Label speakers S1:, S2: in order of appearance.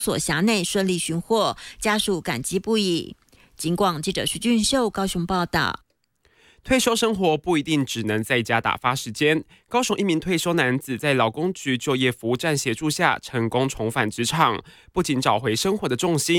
S1: 所辖内顺利寻获，家属感激不已。警广记者徐俊秀高雄报道。
S2: 退休生活不一定只能在家打发时间。高雄一名退休男子在劳工局就业服务站协助下，成功重返职场，不仅找回生活的重心，